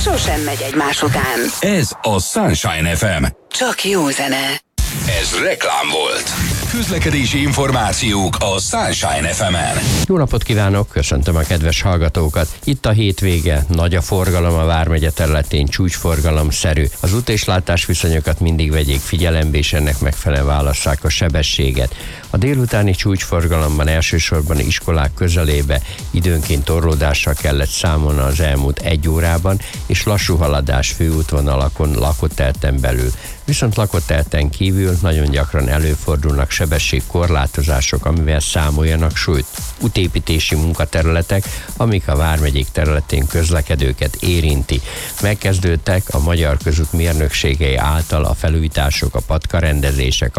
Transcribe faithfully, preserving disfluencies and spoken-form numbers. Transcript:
sosem megy egymás után. Ez a Sunshine ef em. Csak jó zene. Ez reklám volt. Közlekedési információk a Sunshine ef emen. Jó napot kívánok, köszöntöm a kedves hallgatókat. Itt a hétvége, nagy a forgalom a Vármegye területén, csúcsforgalomszerű. Az út- és látásviszonyokat mindig vegyék figyelembe, és ennek megfelelően válasszák a sebességet. A délutáni csúcsforgalomban elsősorban iskolák közelébe időnként torlódással kellett számolni az elmúlt egy órában, és lassú haladás főútvonalakon lakótelten belül. Viszont lakótelten kívül nagyon gyakran előfordulnak sebességkorlátozások, amivel számoljanak, sőt, útépítési munkaterületek, amik a Vármegyék területén közlekedőket érinti. Megkezdődtek a Magyar Közút mérnökségei által a felújítások, a patkarendezések,